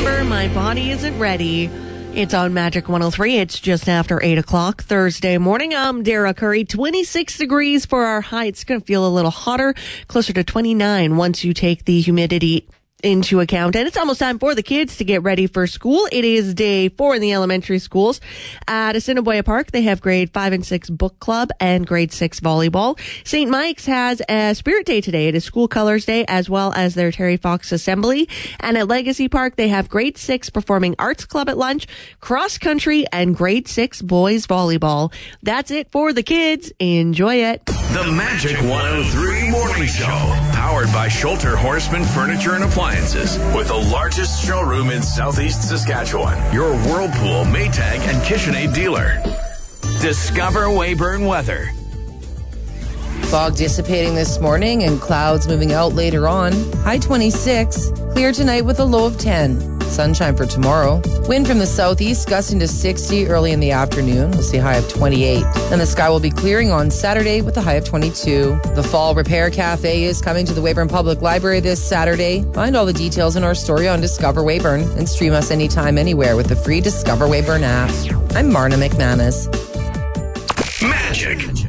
December. My body isn't ready. It's on Magic 103. It's just after 8 o'clock Thursday morning. I'm Dara Curry. 26 degrees for our high. It's going to feel a little hotter, closer to 29 once you take the humidity into account. And it's almost time for the kids to get ready for school. It is day 4 in the elementary schools. At Assiniboia Park, they have grade 5 and 6 book club and grade 6 volleyball. St. Mike's has a spirit day today. It is school colors day as well as their Terry Fox assembly. And at Legacy Park, they have grade 6 performing arts club at lunch, cross country, and grade 6 boys volleyball. That's it for the kids. Enjoy it. The Magic 103 Morning Show, powered by Schulter Horseman Furniture and Appliances, with the largest showroom in Southeast Saskatchewan. Your Whirlpool, Maytag, and KitchenAid dealer. Discover Weyburn weather. Fog dissipating this morning and clouds moving out later on. High 26. Clear tonight with a low of 10. Sunshine for tomorrow. Wind from the southeast gusting to 60 early in the afternoon. We'll see a high of 28. And the sky will be clearing on Saturday with a high of 22. The Fall Repair Cafe is coming to the Weyburn Public Library this Saturday. Find all the details in our story on Discover Weyburn and stream us anytime, anywhere with the free Discover Weyburn app. I'm Marna McManus. Magic